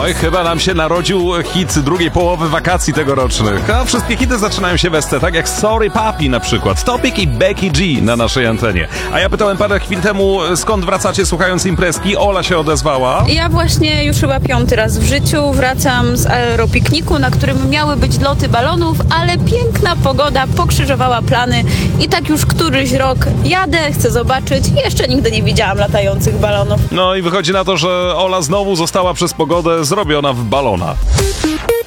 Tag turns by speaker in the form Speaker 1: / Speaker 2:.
Speaker 1: Oj, chyba nam się narodził hit drugiej połowy wakacji tegorocznych. A wszystkie hity zaczynają się w SC, tak jak Sorry Papi na przykład. Topic i Becky G na naszej antenie. A ja pytałem parę chwil temu, skąd wracacie słuchając imprezki. Ola się odezwała.
Speaker 2: Ja właśnie już chyba 5. raz w życiu wracam z aeropikniku, na którym miały być loty balonów, ale piękna pogoda pokrzyżowała plany i tak już któryś rok jadę, chcę zobaczyć. Jeszcze nigdy nie widziałam latających balonów.
Speaker 1: No i wychodzi na to, że Ola znowu została przez pogodę zrobiona w balona.